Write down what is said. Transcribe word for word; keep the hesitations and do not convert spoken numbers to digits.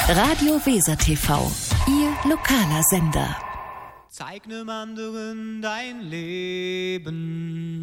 Radio Weser T V, Ihr lokaler Sender. Zeig nem anderen dein Leben.